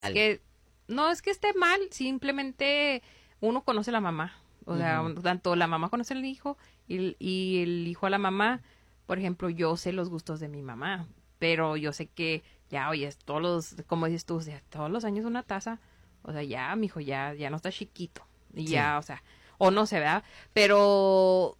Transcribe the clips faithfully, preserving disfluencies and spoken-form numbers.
Es que no es que esté mal, simplemente uno conoce a la mamá. O sea, uh-huh. tanto la mamá conoce al hijo y, y el hijo a la mamá. Por ejemplo, yo sé los gustos de mi mamá, pero yo sé que ya, oye, todos los, como dices tú, o sea, todos los años una taza, o sea, ya, mijo, ya, ya no está chiquito. Y sí. ya, o sea, o no sé, ¿verdad? Pero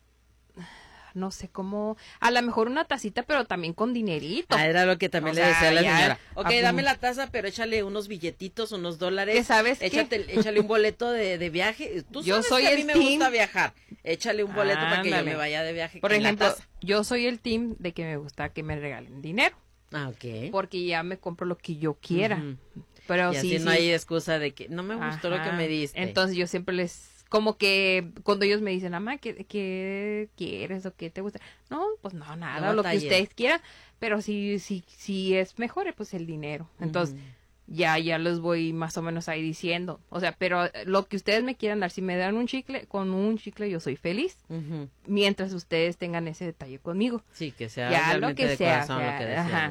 no sé cómo, a lo mejor una tacita, pero también con dinerito. Ah, era lo que también o le sea, decía a la ya, señora. Ok, a, dame la taza, pero échale unos billetitos, unos dólares. ¿Qué sabes échate, qué? Échale un boleto de, de viaje. Tú yo sabes soy que a el mí me team, gusta viajar. Échale un boleto ándale. para que yo me vaya de viaje. Por ejemplo, yo soy el team de que me gusta que me regalen dinero. Ah, ok. Porque ya me compro lo que yo quiera. Uh-huh. Pero y sí, así no sí. hay excusa de que no me gustó Ajá. lo que me diste. Entonces yo siempre les, como que cuando ellos me dicen, mamá, ¿qué, qué quieres o qué te gusta? No, pues no, nada, no lo que ustedes quieran. Pero si, si, si es mejor, pues el dinero. Entonces uh-huh. ya, ya los voy más o menos ahí diciendo. O sea, pero lo que ustedes me quieran dar, si me dan un chicle, con un chicle yo soy feliz. Uh-huh. Mientras ustedes tengan ese detalle conmigo. Sí, que sea ya realmente lo que de sea, corazón sea, lo que decíamos. Ajá.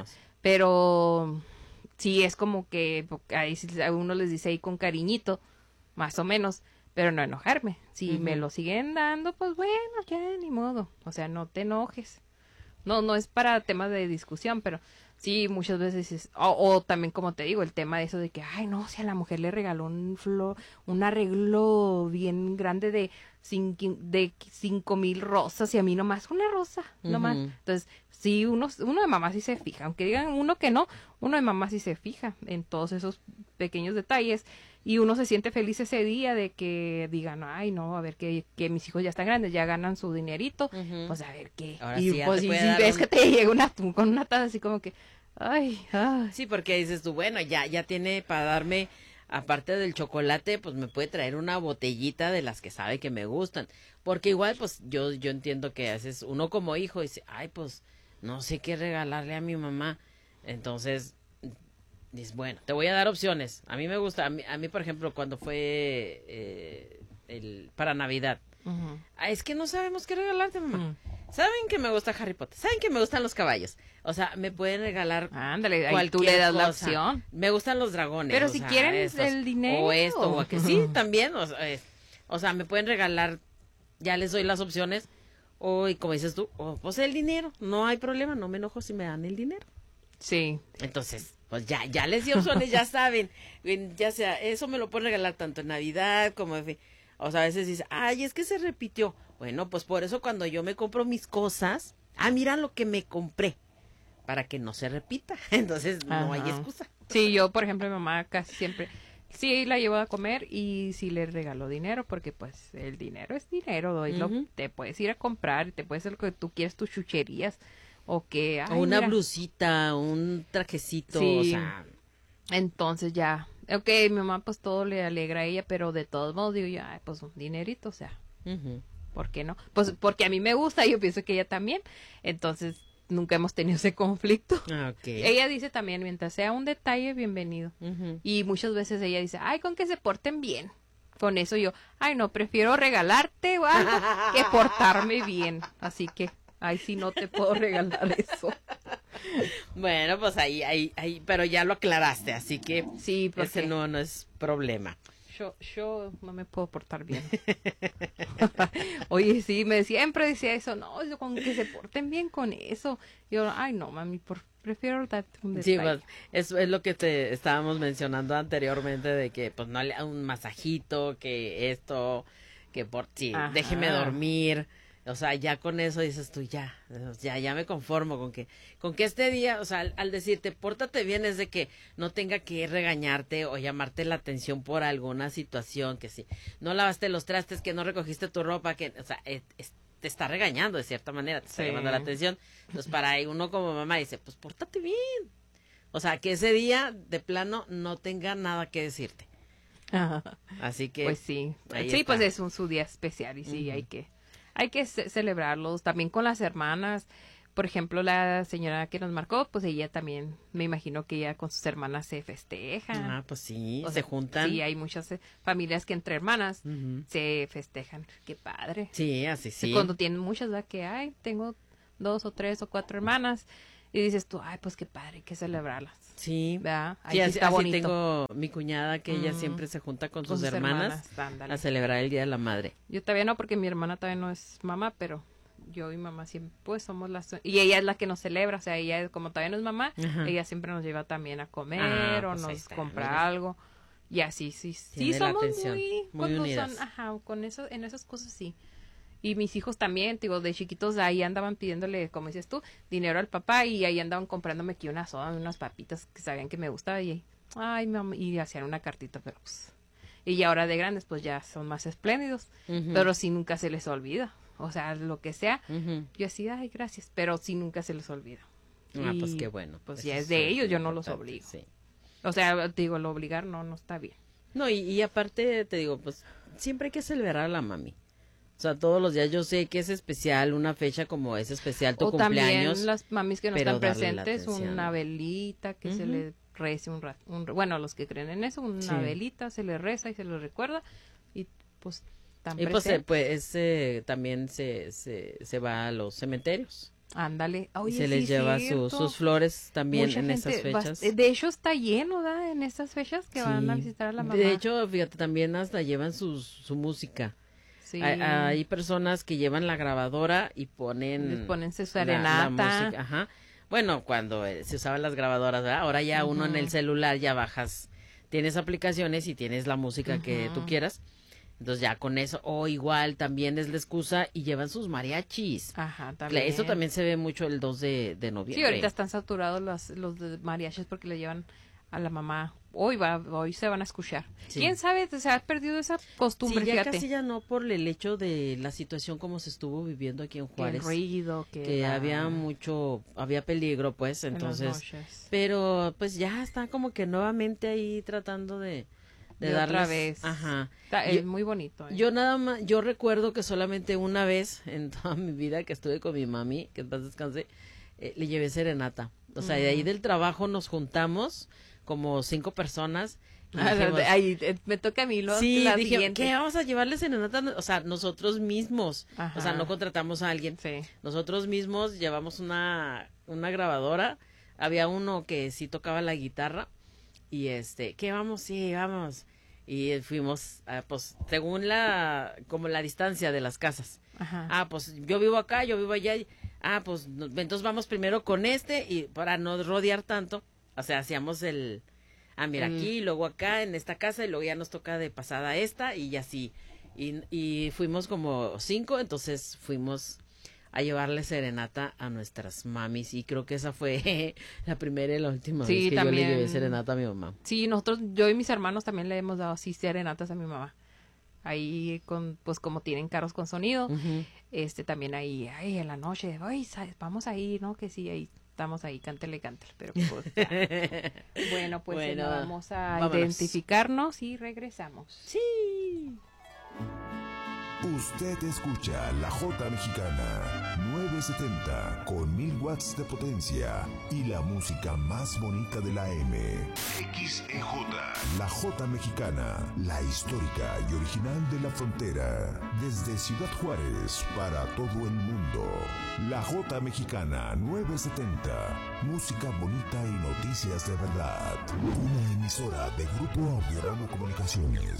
Pero sí, es como que ahí a uno les dice ahí con cariñito, más o menos, pero no enojarme. Si uh-huh. me lo siguen dando, pues bueno, ya ni modo. O sea, no te enojes. No, no es para temas de discusión, pero sí, muchas veces es, o, o también como te digo, el tema de eso de que, ay, no, si a la mujer le regaló un flor, un arreglo bien grande de cinco, de cinco mil rosas y a mí nomás una rosa, uh-huh. nomás. Entonces, sí, uno, uno de mamá sí se fija, aunque digan uno que no, uno de mamá sí se fija en todos esos pequeños detalles y uno se siente feliz ese día de que digan, ay, no, a ver que, que mis hijos ya están grandes, ya ganan su dinerito, uh-huh. pues a ver qué. Ahora y sí, pues si ves un... que te llega una con una taza así como que, ay, ay. Sí, porque dices tú, bueno, ya, ya tiene para darme, aparte del chocolate, pues me puede traer una botellita de las que sabe que me gustan. Porque igual, pues yo, yo entiendo que haces uno como hijo dice, ay, pues no sé qué regalarle a mi mamá. Entonces, dices, bueno, te voy a dar opciones. A mí me gusta, a mí, a mí por ejemplo, cuando fue eh, el para Navidad, uh-huh. ah, es que no sabemos qué regalarte, mamá. Uh-huh. Saben que me gusta Harry Potter, saben que me gustan los caballos. O sea, me pueden regalar Ándale, ahí tú le das cosa. La opción. Me gustan los dragones. Pero si sea, quieren estos, el dinero. O esto, o aquello. Sí, también. O sea, es, o sea, me pueden regalar, ya les doy las opciones. O, y como dices tú, o pues el dinero. No hay problema, no me enojo si me dan el dinero. Sí. Entonces, pues ya, ya les di opciones, ya saben. Ya sea, eso me lo pueden regalar tanto en Navidad como en... O sea, a veces dice, ay, es que se repitió. Bueno, pues por eso cuando yo me compro mis cosas, ah, mira lo que me compré, para que no se repita. Entonces, Ajá. no hay excusa. Sí, yo, por ejemplo, mi mamá casi siempre, sí la llevo a comer y sí le regalo dinero, porque pues el dinero es dinero, uh-huh. lo, te puedes ir a comprar, te puedes hacer lo que tú quieres, tus chucherías, o que... Ay, o una mira. blusita, un trajecito, sí. o sea... Entonces ya, ok, mi mamá pues todo le alegra a ella, pero de todos modos digo yo, ay, pues un dinerito, o sea, uh-huh. ¿por qué no? Pues porque a mí me gusta y yo pienso que ella también, entonces nunca hemos tenido ese conflicto. Ah, okay. Ella dice también, mientras sea un detalle, bienvenido. Uh-huh. Y muchas veces ella dice, ay, con que se porten bien. Con eso yo, ay, no, prefiero regalarte o algo que portarme bien, así que, ay, sí, no te puedo regalar eso. Bueno, pues ahí, ahí, ahí, pero ya lo aclaraste, así que sí, porque ese no, no es problema. Yo, yo no me puedo portar bien. Oye, sí, me siempre decía eso, no, yo con que se porten bien con eso. Yo, ay, no, mami, por, prefiero darte un detalle. Sí, pues, eso es lo que te estábamos mencionando anteriormente, de que, pues, no le un masajito, que esto, que por, sí, Ajá. déjeme dormir. O sea, ya con eso dices tú, ya, ya, ya me conformo con que, con que este día, o sea, al, al decirte, pórtate bien, es de que no tenga que regañarte o llamarte la atención por alguna situación, que si no lavaste los trastes, que no recogiste tu ropa, que, o sea, es, es, te está regañando de cierta manera, te está sí. llamando la atención. Entonces, para uno como mamá dice, pues pórtate bien. O sea, que ese día, de plano, no tenga nada que decirte. Ajá. Así que. Pues sí, sí, está. pues es un su día especial y sí, uh-huh. hay que. Hay que ce- celebrarlos también con las hermanas. Por ejemplo, la señora que nos marcó, pues ella también, me imagino que ella con sus hermanas se festejan. Ah, pues sí, o se sea, juntan. Sí, hay muchas eh, familias que entre hermanas uh-huh. se festejan. Qué padre. Sí, así sí. Cuando tienen muchas, ¿verdad? Que hay, tengo dos o tres o cuatro hermanas y dices tú, ay, pues qué padre, hay que celebrarlas. Sí, ¿verdad? Ahí sí, sí así, está así bonito. tengo mi cuñada que ella Mm. siempre se junta con, Con sus, sus hermanas, hermanas, ándale. a celebrar el Día de la Madre. Yo todavía no, porque mi hermana todavía no es mamá, pero yo y mamá siempre, pues somos las... Y ella es la que nos celebra, o sea, ella como todavía no es mamá, Ajá. ella siempre nos lleva también a comer Ah, o pues ahí nos está, compra mira. algo. Y así, sí, sí, Tiene la somos atención, muy... muy cuando unidas. son, ajá, con eso, en esas cosas sí. Y mis hijos también, digo, de chiquitos ahí andaban pidiéndole, como dices tú, dinero al papá y ahí andaban comprándome aquí una soda, unas papitas que sabían que me gustaba y, ay, mamá, y hacían una cartita, pero pues... Y ahora de grandes, pues ya son más espléndidos, Ujú. pero sí nunca se les olvida. O sea, lo que sea, Ujú. yo así, ay, gracias, pero sí nunca se les olvida. Ah, Y, pues qué bueno. Pues Eso ya es de ellos, yo no los importante, obligo. sí. O sea, te digo, el obligar no, no está bien. No, y, y aparte te digo, pues siempre hay que celebrar a la mami. O sea, todos los días yo sé que es especial, una fecha como es especial tu O cumpleaños. también las mamis que no pero están darle la presentes, atención. una velita que se Ujú. le rece un, ra- un bueno, los que creen en eso, una Sí. velita se le reza y se le recuerda y pues tan Y pues, eh, presentes. pues eh, también se, se, se va a los cementerios. Ándale. Y Oye, se les sí, lleva cierto. su- sus flores también Mucha en gente esas va- fechas. de hecho está lleno, ¿verdad? En estas fechas que van a Sí. visitar a la mamá. De hecho, fíjate, también hasta llevan sus, su música. sí. Hay, hay personas que llevan la grabadora y Les ponen... ponen su la- la serenata. música, ajá. Bueno, cuando eh, se usaban las grabadoras, ¿verdad? Ahora ya uno en el Ujú. celular ya bajas, tienes aplicaciones y tienes la música que tú Ujú. quieras. Entonces ya con eso, o igual también es la excusa y llevan sus mariachis. Ajá, Cla- también. Eso también se ve mucho el dos de, de noviembre. Sí, ahorita están saturados los, los de mariachis porque le llevan a la mamá. Hoy va, hoy se van a escuchar. Sí. ¿Quién sabe? Se ha perdido esa costumbre, Sí, ya fíjate. casi ya no por el hecho de la situación como se estuvo viviendo aquí en Que el Juárez. ruido, que, que la- había mucho, había peligro, pues, en las entonces, noches. pero pues ya está como que nuevamente ahí tratando de, de, De otra darles, vez. ajá. Está- Yo- es muy bonito. ¿eh? Yo nada más, yo recuerdo que solamente una vez en toda mi vida que estuve con mi mami, que en paz descanse, eh, le llevé serenata. O sea, de ahí del trabajo nos juntamos como cinco personas. y Ah, dijimos, ahí, eh, me toca a mí lo, sí, la dije, siguiente. ¿qué vamos a llevarle serenata? O sea, nosotros mismos. O sea, Ajá. no contratamos a alguien. Sí. Nosotros mismos llevamos una, una grabadora. Había uno que sí tocaba la guitarra. Y este, ¿qué vamos? Sí, vamos. Y fuimos, ah, pues, según la, como la distancia de las casas. Ajá. Ah, pues, yo vivo acá, yo vivo allá. y- Ah, pues, no- entonces vamos primero con este y para no rodear tanto. O sea, hacíamos el, ah, mira, El- aquí, luego acá, en esta casa, y luego ya nos toca de pasada esta y así. Y, y fuimos como cinco, entonces fuimos a llevarle serenata a nuestras mamis y creo que esa fue la primera y la última Sí, vez que también. yo le llevé serenata a mi mamá. Sí, nosotros, yo y mis hermanos también le hemos dado así serenatas a mi mamá. Ahí con, pues como tienen carros con sonido, Ujú. este también ahí, ay, en la noche, ay, sa- vamos ahí, ¿no? Que sí, ahí estamos ahí, cántele, cántele, pero pues ya. Bueno, pues Bueno, eh, vamos a vámonos. identificarnos y regresamos. Sí. Usted escucha La Jota Mexicana nueve setenta con mil watts de potencia y la música más bonita de la M. X E J. La Jota Mexicana, la histórica y original de la frontera. Desde Ciudad Juárez para todo el mundo. La Jota Mexicana nueve setenta. Música bonita y noticias de verdad. Una emisora de Grupo Audiorama Comunicaciones.